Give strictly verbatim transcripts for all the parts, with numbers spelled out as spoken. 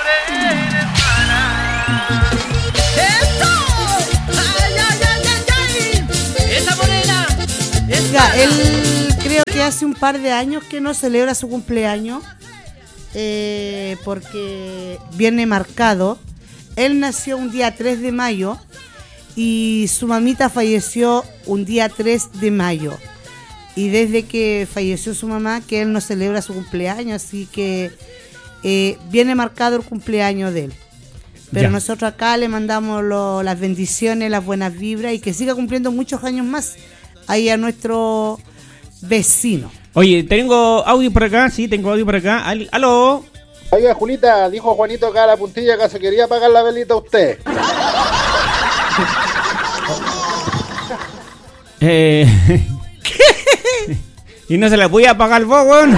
Oiga, él creo que hace un par de años que no celebra su cumpleaños eh, porque viene marcado. Él nació un día tres de mayo y su mamita falleció un día tres de mayo. Y desde que falleció su mamá, que él no celebra su cumpleaños, así que eh, viene marcado el cumpleaños de él. Pero ya. Nosotros acá le mandamos lo, las bendiciones, las buenas vibras y que siga cumpliendo muchos años más ahí a nuestro vecino. Oye, tengo audio por acá, sí, tengo audio por acá. ¿Aló? Oiga, Julita, dijo Juanito acá a la puntilla que se quería apagar la velita a usted. eh... ¿Y no se la podía apagar vos, weón?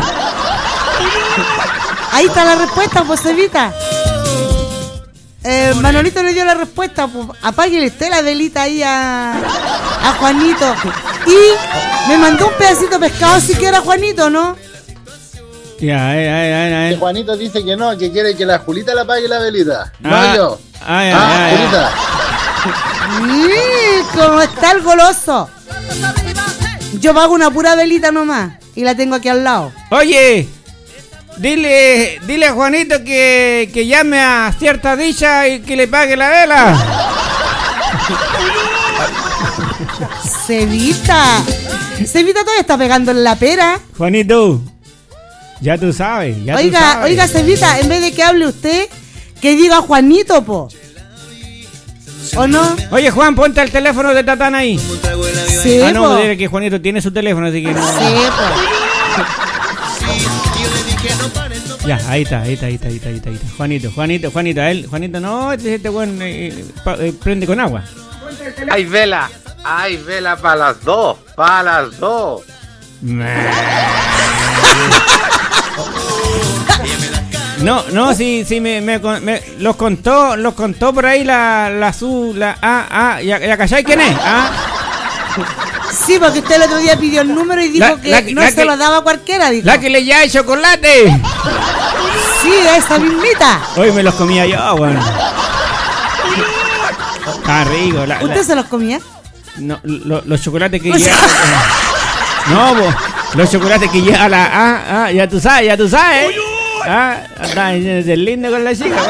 Ahí está la respuesta, pues, Evita. Eh, Manolito le dio la respuesta, pues, apáguele usted la velita ahí a, a Juanito. Y me mandó un pedacito de pescado siquiera Juanito, ¿no? Ya, eh, eh, eh, eh. Juanito dice que no, que quiere que la Julita le apague la velita. No ah, yo. Ah, ya, ah ya, Julita. Sí, cómo está el goloso. Yo pago una pura velita nomás y la tengo aquí al lado. Oye, dile, dile a Juanito que, que llame a cierta dicha y que le pague la vela. Cevita, Cevita todavía está pegando en la pera. Juanito, ya tú sabes, ya oiga, tú sabes. Oiga, Cevita, en vez de que hable usted, que diga Juanito, po. ¿O no? Oye, Juan, ponte el teléfono de Tatán ahí. Sí, ah, no, po. dile que Juanito tiene su teléfono, así que no. Sí, po. Ya, ahí está, ahí está, ahí está, ahí está, ahí está, ahí está. Juanito, Juanito, Juanito, a él, Juanito, no, este, este buen eh, eh, prende con agua. Hay vela, hay vela para las dos, para las dos. No, no, sí, sí, me, me, me los contó, los contó por ahí la, la su, la, ah, ah, ya, ya cachai quién es, ah. Sí, porque usted el otro día pidió el número y dijo la, que la, no la se que, lo daba a cualquiera, dijo. La que le llama el chocolate. Sí, esa mismita. Hoy me los comía yo, bueno. Ah, rico. La, ¿Usted la, se los comía? No, lo, los chocolates que lleva. No, bo, los chocolates que lleva la, ah, ah, ya tú sabes, ya tú sabes. Ah, anda, es lindo con la chica,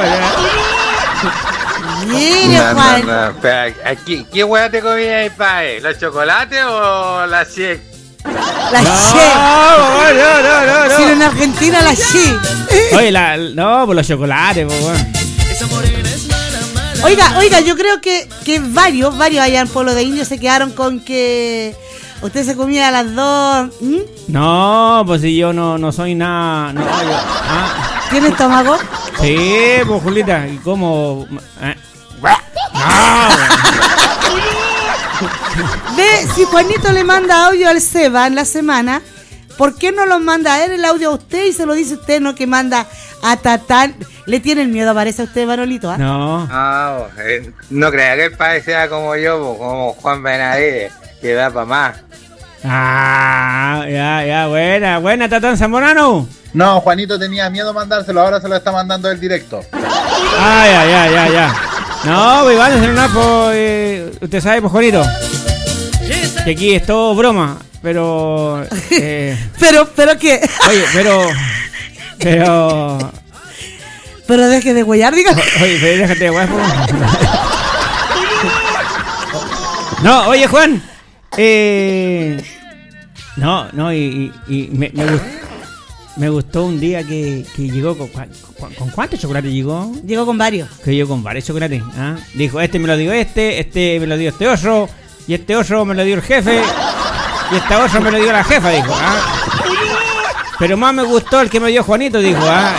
Mire, no, Juan. No, no, espera, ¿qué, qué hueá te comías ahí, pae? ¿Los chocolates o la shake? La no, shake. No, no, no, no, no. Si en Argentina la shake. Oye, la, no, por los chocolates, po, bueno. Oiga, oiga, yo creo que, que varios, varios allá en Pueblo de Indios se quedaron con que usted se comía a las dos. ¿Mm? No, pues si yo no, no soy nada. No, yo, ah. ¿Tiene estómago? Sí, pues Julita, ¿y cómo? ¿Eh? No. Ve, si Juanito le manda audio al Seba en la semana, ¿por qué no lo manda a él el audio a usted y se lo dice usted, no que manda a Tatán? ¿Le tiene el miedo, parece a usted, Manolito? ¿eh? No. No, eh, no crea que el pae sea como yo, como Juan Benavides, que da para más. Ah, ya, ya, buena, buena, Tatán Zamorano. No, Juanito tenía miedo mandárselo, ahora se lo está mandando él directo. Ah, ya, ya, ya, ya. No, pues van a hacer una, pues, eh, usted sabe, pues, Juanito, que aquí es todo broma, pero... Eh, pero, ¿pero qué? Oye, pero... Pero... Pero deje de huellar, diga. Oye, pero déjate de huellar, no, oye, Juan. Eh... No, no, y, y, y me, me, gustó, me gustó un día que, que llegó con, con... ¿Con cuántos chocolates llegó? Llegó con varios. Que llegó con varios chocolates. ¿Ah? Dijo, este me lo dio este, este me lo dio este otro, y este otro me lo dio el jefe, y este otro me lo dio la jefa, dijo. ¿Ah? Pero más me gustó el que me dio Juanito, dijo. ¿Ah?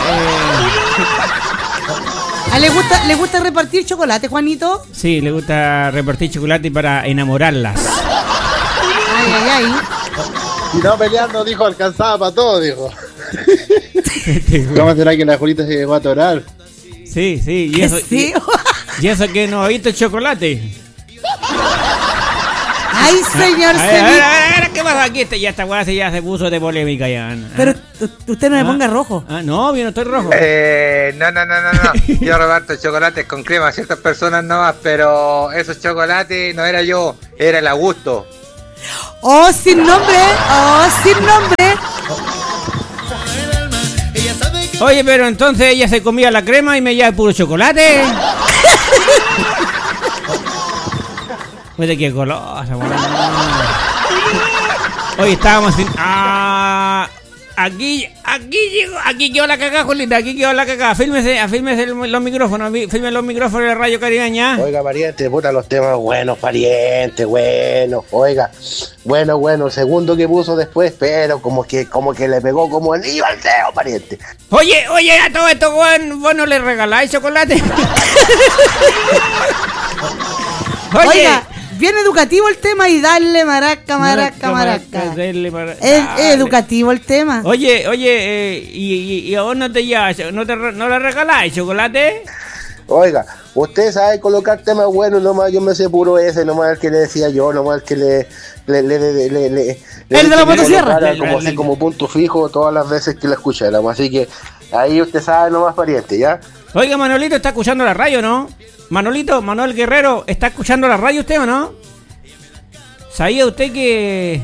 Eh... ¿A le gusta, le gusta repartir chocolate, Juanito? Sí, le gusta repartir chocolate para enamorarlas. Ay, ay, ay. Y no peleando, dijo, alcanzaba para todo, dijo. ¿Cómo será que la Julita se llegó a atorar? Sí, sí, y eso, sí? y, y eso que no ha visto chocolate. Ay, señor A ver, a ver, Cevita. a ver, a ver, ¿qué pasa aquí? Este, ya esta weá se- ya se puso de polémica ya. ¿Ah? Pero u- usted no me Ah. ponga rojo. Ah, no, yo no estoy rojo. Eh, no, no, no, no, no. Yo reparto chocolates con crema a ciertas personas nomás, pero esos chocolates no era yo, era el Augusto. Oh, sin nombre. Oh, sin nombre. Oye, pero entonces ella se comía la crema y me lleva puro chocolate. Oye, qué golosa, weón. Hoy estábamos sin... Ah, aquí, aquí llegó, aquí quedó la cagada, Julita, aquí quedó la cagada. Fírmese, fírmese el- los micrófonos, fírmese los micrófonos de Radio Caribeña. Oiga, pariente, puta, los temas buenos, pariente, bueno. Oiga, bueno, bueno, el segundo que puso después, pero como que como que le pegó como anillo al dedo, pariente. Oye, oye, a todo esto, weón, vos no le regaláis chocolate. Oye, Oiga, bien educativo el tema y darle maraca, maraca, maraca. Dale, mara- Es, es dale. educativo el tema. Oye, oye, eh, y, y, y a vos no te llevas, no te re- no le regaláis chocolate. Oiga, usted sabe colocar temas buenos, nomás yo me sé puro ese, nomás el que le decía yo, nomás el que le... le, le, le, le, le El de la motosierra. colocara como así como punto fijo todas las veces que la escucháramos, así que ahí usted sabe nomás, pariente, ¿ya? Oiga, Manolito, ¿está escuchando la radio, no? Manolito, Manuel Guerrero, ¿está escuchando la radio usted o no? ¿Sabía usted que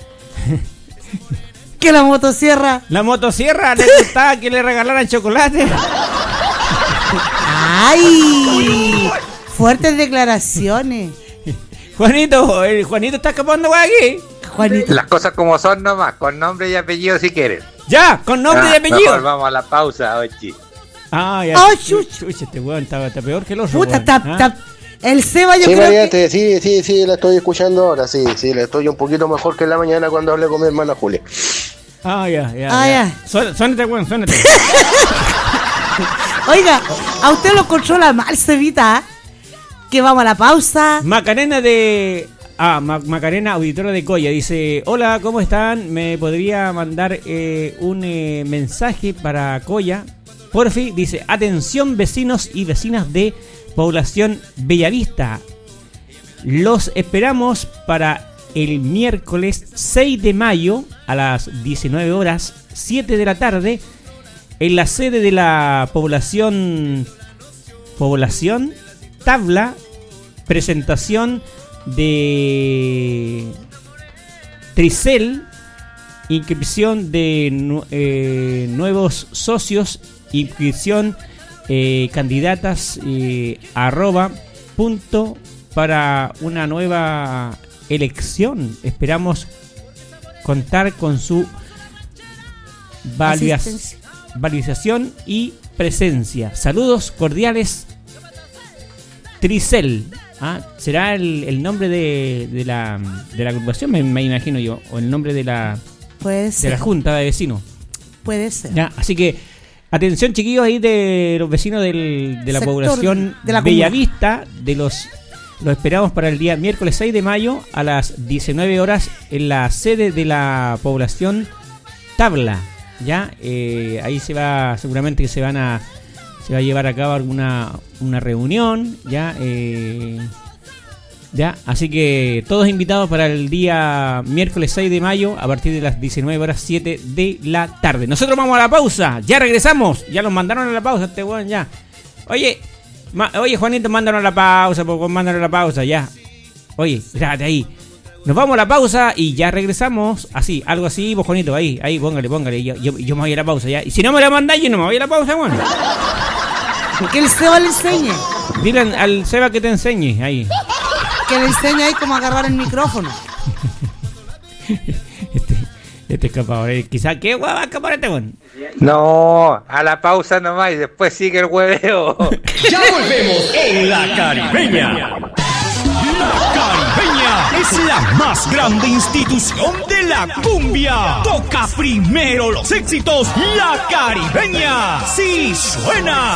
Que la motosierra. la motosierra le gustaba que le regalaran chocolate? ¡Ay! Fuertes declaraciones. Juanito, el Juanito está escapando de aquí. Juanito. Las cosas como son nomás, con nombre y apellido si quieren. Ya, con nombre y Ah, apellido. mejor vamos a la pausa, ochi. Ah, ya. ¡Ay, chuch! Chucha, este weón está, está peor que el otro. Puta, weón. está, ¿Ah? está- el Seba yo Sí, creo que... pariente, sí, sí, sí, la estoy escuchando ahora, sí, sí, la estoy un poquito mejor que en la mañana cuando hablé con mi hermana Julia. Ah, ya, ya. Ah, ya. ya. Suén- Suénate, weón, suénate. Oiga, a usted lo controla mal, Cevita. ¿Ah? Que vamos a la pausa. Macarena de... Ah, Ma- Macarena, auditora de Coya, dice: hola, ¿cómo están? ¿Me podría mandar eh, un eh, mensaje para Coya? Porfi, dice: atención vecinos y vecinas de población Bellavista. Los esperamos para el miércoles seis de mayo a las diecinueve horas, siete de la tarde, en la sede de la población... Población Tabla, presentación de Tricel, inscripción de nu- eh, nuevos socios, inscripción eh, candidatas eh, arroba punto para una nueva elección. Esperamos contar con su valida- Asistencia. validación y presencia. Saludos cordiales, Tricel. Ah, ¿será el, el nombre de, de, la, de la agrupación? Me, me imagino yo. O el nombre de la, Puede de ser. la junta de vecinos. Puede ser. Ya, así que, atención chiquillos ahí de los vecinos del, de la Sector población de la comuna. Bellavista. De los, los esperamos para el día miércoles seis de mayo a las diecinueve horas en la sede de la población Tabla. Ya, eh, ahí se va, seguramente que se van a... Se va a llevar a cabo alguna una reunión, ya, eh, ya, así que todos invitados para el día miércoles seis de mayo a partir de las diecinueve horas siete de la tarde. Nosotros vamos a la pausa, ya regresamos, ya los mandaron a la pausa, este weón ya. Oye, ma- oye Juanito, mándanos a la pausa, pues mándanos a la pausa, ya. Oye, espérate ahí. Nos vamos a la pausa y ya regresamos. Así, algo así, vos Juanito, ahí, ahí, póngale, póngale. Yo, yo, yo me voy a la pausa ya. Y si no me la mandáis, yo no me voy a la pausa, bueno. Que el Seba le enseñe. Dile al- al Seba que te enseñe ahí. Que le enseñe ahí cómo agarrar el micrófono. Este, este escapador, eh, quizá, ¿qué hueá va a escapar este weón? No, a la pausa nomás y después sigue el hueveo. Ya volvemos en La Caribeña. La Caribeña es la más grande institución de la cumbia. Toca primero los éxitos. La Caribeña sí suena.